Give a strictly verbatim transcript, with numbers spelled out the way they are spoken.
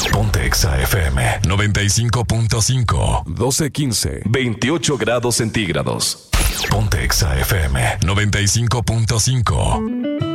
Ponte Exa F M noventa y cinco punto cinco. doce quince. veintiocho grados centígrados. Ponte Exa F M noventa y cinco punto cinco.